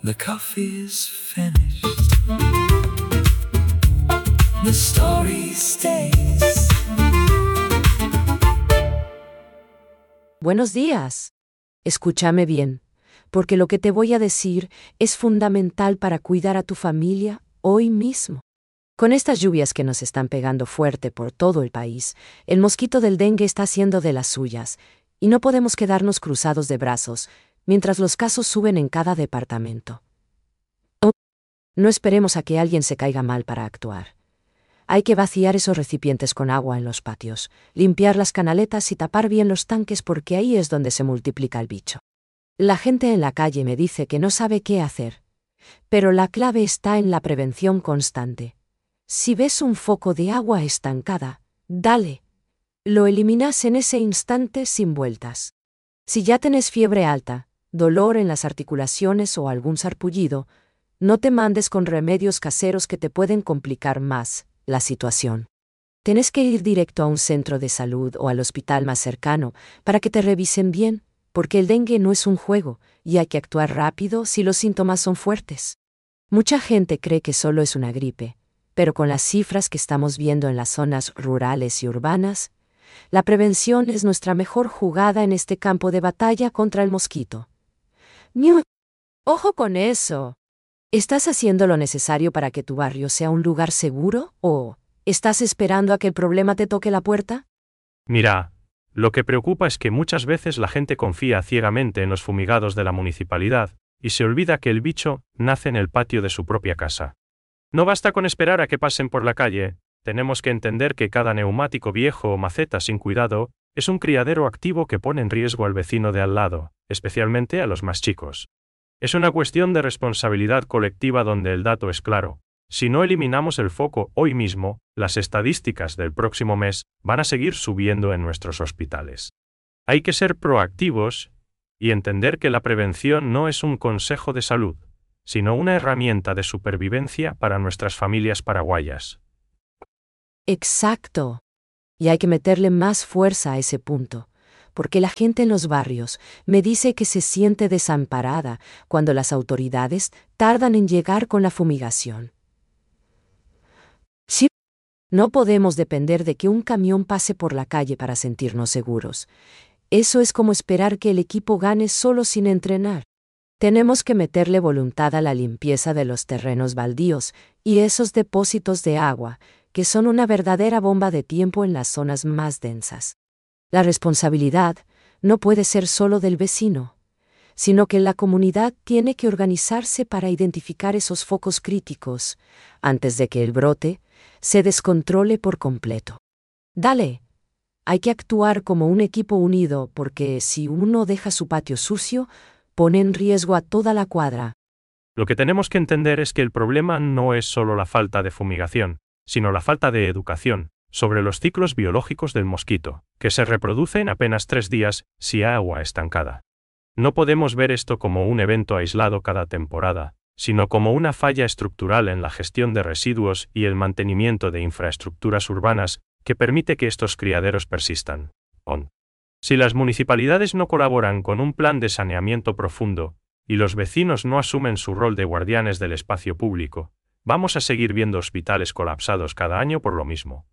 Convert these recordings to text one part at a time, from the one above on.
The coffee's finished. The story stays. Buenos días. Escúchame bien, porque lo que te voy a decir es fundamental para cuidar a tu familia hoy mismo. Con estas lluvias que nos están pegando fuerte por todo el país, el mosquito del dengue está haciendo de las suyas, y no podemos quedarnos cruzados de brazos mientras los casos suben en cada departamento. No esperemos a que alguien se caiga mal para actuar. Hay que vaciar esos recipientes con agua en los patios, limpiar las canaletas y tapar bien los tanques porque ahí es donde se multiplica el bicho. La gente en la calle me dice que no sabe qué hacer, pero la clave está en la prevención constante. Si ves un foco de agua estancada, dale. Lo eliminas en ese instante sin vueltas. Si ya tenés fiebre alta, dolor en las articulaciones o algún sarpullido, no te mandes con remedios caseros que te pueden complicar más la situación. Tenés que ir directo a un centro de salud o al hospital más cercano para que te revisen bien, porque el dengue no es un juego y hay que actuar rápido si los síntomas son fuertes. Mucha gente cree que solo es una gripe, pero con las cifras que estamos viendo en las zonas rurales y urbanas, la prevención es nuestra mejor jugada en este campo de batalla contra el mosquito. ¡Ojo con eso! ¿Estás haciendo lo necesario para que tu barrio sea un lugar seguro o estás esperando a que el problema te toque la puerta? Mira, lo que preocupa es que muchas veces la gente confía ciegamente en los fumigados de la municipalidad y se olvida que el bicho nace en el patio de su propia casa. No basta con esperar a que pasen por la calle, tenemos que entender que cada neumático viejo o maceta sin cuidado es un criadero activo que pone en riesgo al vecino de al lado, especialmente a los más chicos. Es una cuestión de responsabilidad colectiva donde el dato es claro. Si no eliminamos el foco hoy mismo, las estadísticas del próximo mes van a seguir subiendo en nuestros hospitales. Hay que ser proactivos y entender que la prevención no es un consejo de salud, sino una herramienta de supervivencia para nuestras familias paraguayas. Exacto. Y hay que meterle más fuerza a ese punto, porque la gente en los barrios me dice que se siente desamparada cuando las autoridades tardan en llegar con la fumigación. Sí, no podemos depender de que un camión pase por la calle para sentirnos seguros. Eso es como esperar que el equipo gane solo sin entrenar. Tenemos que meterle voluntad a la limpieza de los terrenos baldíos y esos depósitos de agua, que son una verdadera bomba de tiempo en las zonas más densas. La responsabilidad no puede ser solo del vecino, sino que la comunidad tiene que organizarse para identificar esos focos críticos antes de que el brote se descontrole por completo. Dale, hay que actuar como un equipo unido porque si uno deja su patio sucio, pone en riesgo a toda la cuadra. Lo que tenemos que entender es que el problema no es solo la falta de fumigación, sino la falta de educación sobre los ciclos biológicos del mosquito, que se reproduce en apenas 3 días si hay agua estancada. No podemos ver esto como un evento aislado cada temporada, sino como una falla estructural en la gestión de residuos y el mantenimiento de infraestructuras urbanas que permite que estos criaderos persistan. Si las municipalidades no colaboran con un plan de saneamiento profundo, y los vecinos no asumen su rol de guardianes del espacio público, vamos a seguir viendo hospitales colapsados cada año por lo mismo.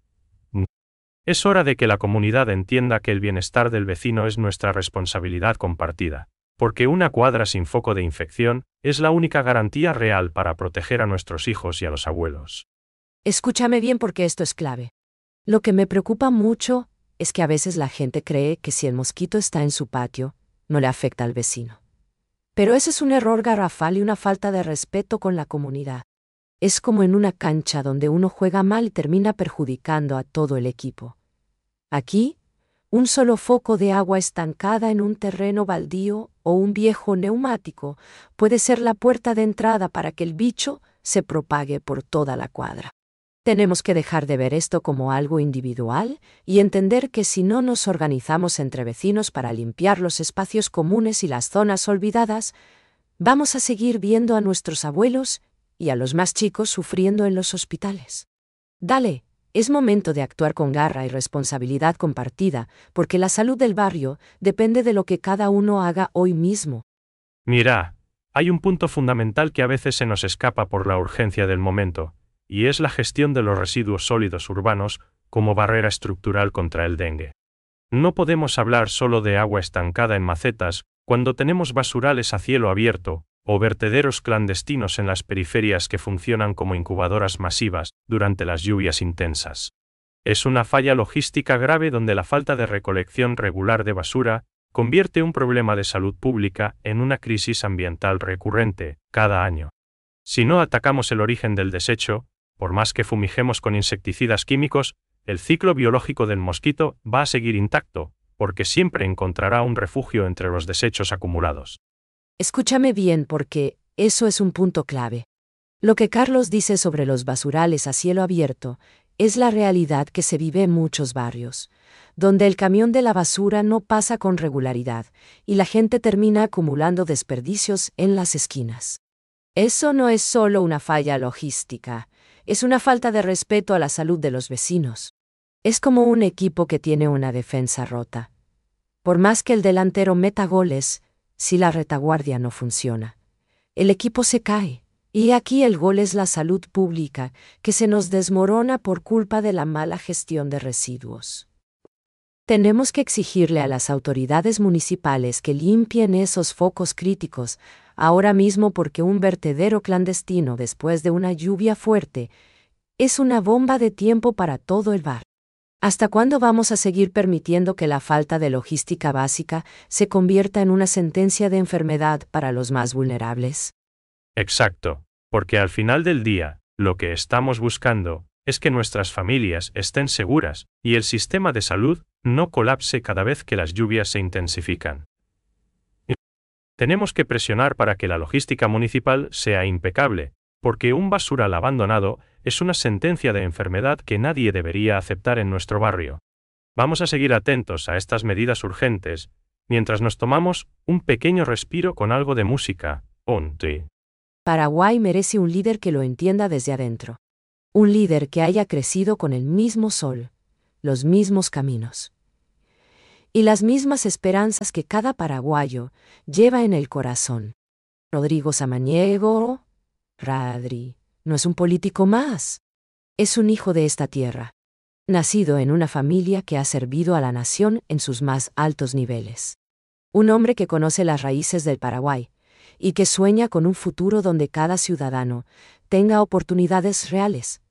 Es hora de que la comunidad entienda que el bienestar del vecino es nuestra responsabilidad compartida, porque una cuadra sin foco de infección es la única garantía real para proteger a nuestros hijos y a los abuelos. Escúchame bien porque esto es clave. Lo que me preocupa mucho es que a veces la gente cree que si el mosquito está en su patio, no le afecta al vecino. Pero eso es un error garrafal y una falta de respeto con la comunidad. Es como en una cancha donde uno juega mal y termina perjudicando a todo el equipo. Aquí, un solo foco de agua estancada en un terreno baldío o un viejo neumático puede ser la puerta de entrada para que el bicho se propague por toda la cuadra. Tenemos que dejar de ver esto como algo individual y entender que si no nos organizamos entre vecinos para limpiar los espacios comunes y las zonas olvidadas, vamos a seguir viendo a nuestros abuelos y a los más chicos sufriendo en los hospitales. Dale, es momento de actuar con garra y responsabilidad compartida, porque la salud del barrio depende de lo que cada uno haga hoy mismo. Mira, Hay un punto fundamental que a veces se nos escapa por la urgencia del momento, y es la gestión de los residuos sólidos urbanos como barrera estructural contra el dengue. No podemos hablar solo de agua estancada en macetas cuando tenemos basurales a cielo abierto o vertederos clandestinos en las periferias que funcionan como incubadoras masivas durante las lluvias intensas. Es una falla logística grave donde la falta de recolección regular de basura convierte un problema de salud pública en una crisis ambiental recurrente cada año. Si no atacamos el origen del desecho, por más que fumigemos con insecticidas químicos, el ciclo biológico del mosquito va a seguir intacto, porque siempre encontrará un refugio entre los desechos acumulados. Escúchame bien porque eso es un punto clave. Lo que Carlos dice sobre los basurales a cielo abierto es la realidad que se vive en muchos barrios, donde el camión de la basura no pasa con regularidad y la gente termina acumulando desperdicios en las esquinas. Eso no es solo una falla logística, es una falta de respeto a la salud de los vecinos. Es como un equipo que tiene una defensa rota. Por más que el delantero meta goles, si la retaguardia no funciona, el equipo se cae. Y aquí el gol es la salud pública, que se nos desmorona por culpa de la mala gestión de residuos. Tenemos que exigirle a las autoridades municipales que limpien esos focos críticos, ahora mismo porque un vertedero clandestino después de una lluvia fuerte es una bomba de tiempo para todo el barrio. ¿Hasta cuándo vamos a seguir permitiendo que la falta de logística básica se convierta en una sentencia de enfermedad para los más vulnerables? Exacto, porque al final del día, lo que estamos buscando es que nuestras familias estén seguras y el sistema de salud no colapse cada vez que las lluvias se intensifican. Tenemos que presionar para que la logística municipal sea impecable, porque un basural abandonado es una sentencia de enfermedad que nadie debería aceptar en nuestro barrio. Vamos a seguir atentos a estas medidas urgentes, mientras nos tomamos un pequeño respiro con algo de música, Paraguay merece un líder que lo entienda desde adentro. Un líder que haya crecido con el mismo sol, los mismos caminos y las mismas esperanzas que cada paraguayo lleva en el corazón. Rodrigo Samaniego, Radri, no es un político más. Es un hijo de esta tierra, nacido en una familia que ha servido a la nación en sus más altos niveles. Un hombre que conoce las raíces del Paraguay y que sueña con un futuro donde cada ciudadano tenga oportunidades reales.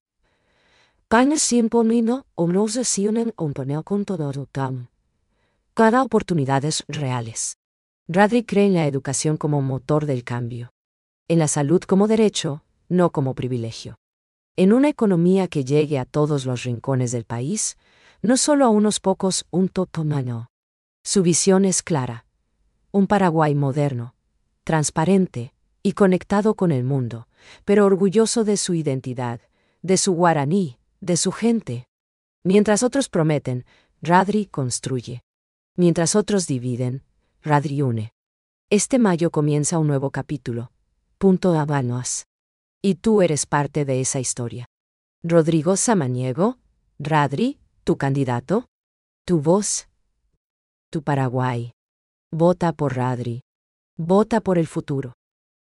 Cada oportunidades reales. Radri cree en la educación como motor del cambio. En la salud como derecho, no como privilegio. En una economía que llegue a todos los rincones del país, no solo a unos pocos, un totomano. Su visión es clara. Un Paraguay moderno, transparente y conectado con el mundo, pero orgulloso de su identidad, de su guaraní, de su gente. Mientras otros prometen, Radri construye. Mientras otros dividen, Radri une. Este mayo comienza un nuevo capítulo. Punto Habanos. Y tú eres parte de esa historia. Rodrigo Samaniego, Radri, tu candidato, tu voz, tu Paraguay. Vota por Radri. Vota por el futuro.